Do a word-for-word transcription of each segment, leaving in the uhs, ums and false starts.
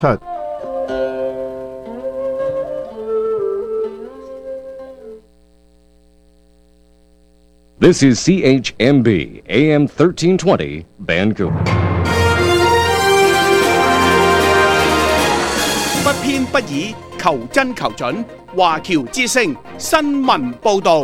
七。 This is C H M B, A M thirteen twenty, Vancouver. 不偏不倚，求真求準。華僑之聲新聞報導。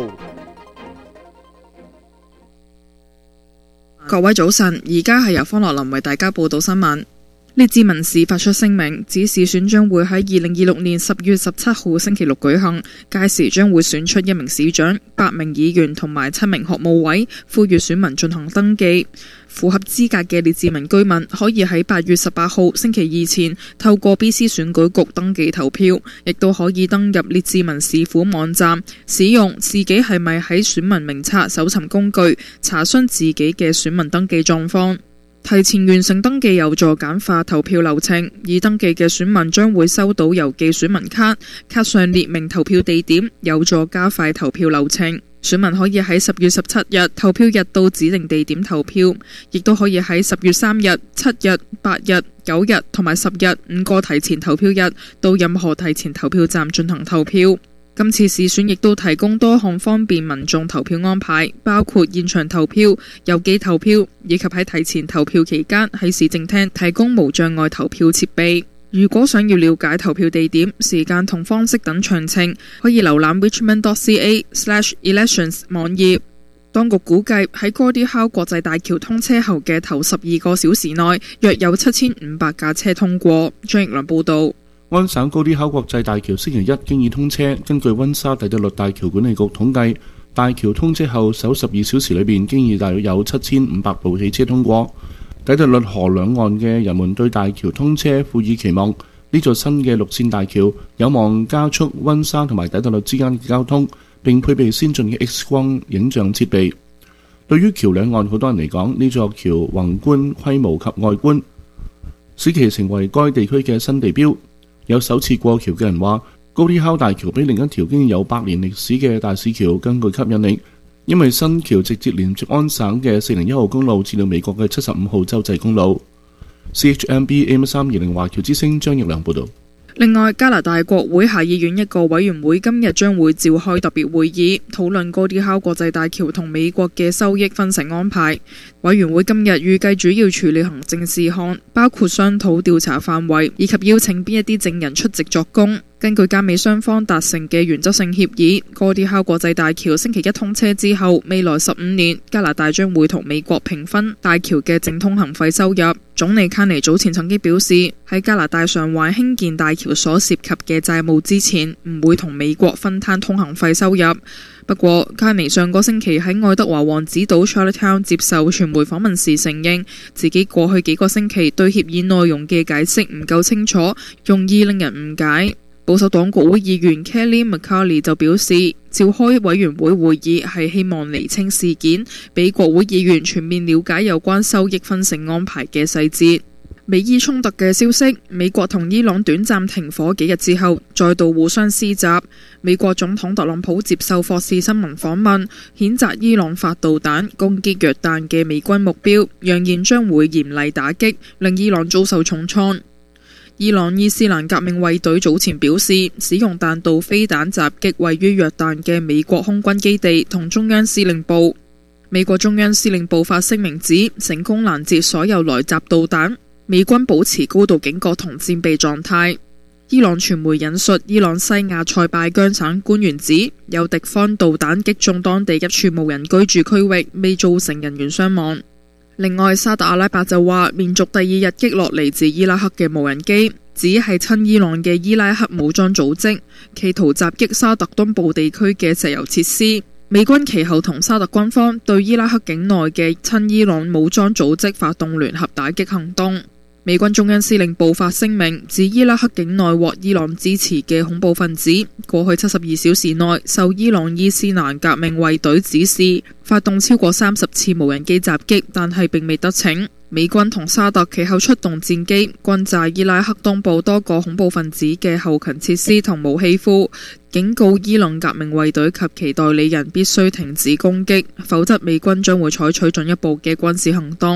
各位早晨，而家係由方樂林為大家報道新聞。列治文市發出聲明，指市選將會喺二零二六年十月十七號星期六舉行，屆時將會選出一名市長、八名議員同埋七名學務委，呼籲選民進行登記。符合資格嘅列治文居民可以喺八月十八號星期二前透過 B C 選舉局登記投票，亦都可以登入列治文市府網站，使用自己係咪喺選民名冊搜尋工具查詢自己嘅選民登記狀況。提前完成登記有助簡化投票流程，已登記嘅選民將會收到郵寄選民卡，卡上列明投票地點，有助加快投票流程。選民可以喺十月十七日投票日到指定地點投票，亦都可以喺十月三日、七日、八日、九日同埋十日五個提前投票日到任何提前投票站進行投票。今次市選亦都提供多項方便民眾投票安排，包括現場投票、郵寄投票，以及喺提前投票期間喺市政廳提供無障礙投票設備。如果想要了解投票地點、時間同方式等詳情，可以瀏覽 richmond dot c a slash elections 網頁。當局估計喺 Gordie Howe 國際大橋通車後嘅頭十二個小時內，約有七千五百架車通過。張奕良報導。 安省高啲考國際大橋星期一經已通車。根據溫莎底特律大橋管理局統計，大橋通車後首十二小時裏邊經已大約有七千五百部汽車通過。底特律河兩岸嘅人們對大橋通車賦予期望，呢座新嘅綠線大橋有望加速溫莎同埋底特律之間嘅交通，並配備先進嘅 X 光影像設備。對於橋兩岸好多人嚟講，呢座橋宏觀規模及外觀使其成為該地區嘅新地標。有首次過橋嘅人話，高啲考大橋比另一條經已有百年歷史嘅大使橋更具吸引力，因為新橋直接連接安省嘅四零一號公路至到美國嘅七十五號州際公路。C H M B A M 三二零華僑之聲張奕良報導。 另外，加拿大國會下議院一個委員會今日將會召開特別會議，討論哥迪考國際大橋同美國嘅收益分成安排。委員會今日預計主要處理行政事項，包括商討調查範圍，以及邀請邊一啲證人出席作供。根據加美雙方達成嘅原則性協議，哥迪考國際大橋星期一通車之後，未來十五年加拿大將會同美國平分大橋嘅淨通行費收入。總理卡尼早前曾經表示，喺加拿大償還興建大橋所涉及嘅債務之前，唔會同美國分攤通行費收入。不過，卡尼上個星期喺愛德華王子島 Charlottetown 接受傳媒訪問時承認，自己過去幾個星期對協議內容嘅解釋唔夠清楚，容易令人誤解。保守黨國會議員 Kelly McCarthy 就表示，召開委員會會議係希望釐清事件，俾國會議員全面了解有關收益分成安排嘅細節。美伊衝突嘅消息，美國同伊朗短暫停火幾日之後，再度互相施襲。美國總統特朗普接受霍士新聞訪問，譴責伊朗發導彈攻擊約旦嘅美軍目標，揚言將會嚴厲打擊，令伊朗遭受重創。伊朗伊斯蘭革命衛隊早前表示，使用彈道飛彈襲擊位於約旦嘅美國空軍基地同中央司令部。美國中央司令部發聲明指，成功攔截所有來襲導彈，美軍保持高度警覺同戰備狀態。伊朗傳媒引述伊朗西亞塞拜疆省官員指，有敵方導彈擊中當地一處無人居住區域，未造成人員傷亡。另外，沙特阿拉伯就話，連續第二日擊落嚟自伊拉克嘅無人機，指係親伊朗嘅伊拉克武裝組織，企圖襲擊沙特東部地區嘅石油設施。美軍其後同沙特軍方對伊拉克境內嘅親伊朗武裝組織發動聯合打擊行動。美軍中央司令部發聲明，指伊拉克境內獲伊朗支持嘅恐怖分子，過去七十二小時內受伊朗伊斯蘭革命衛隊指示，發動超過三十次無人機襲擊，但係並未得逞。美軍同沙特其後出動戰機，轟炸伊拉克東部多個恐怖分子嘅後勤設施同武器庫，警告伊朗革命衛隊及其代理人必須停止攻擊，否則美軍將會採取進一步嘅軍事行動。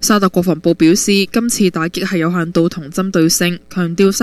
沙特國防部表示，今次打擊係有限度同針對性，強調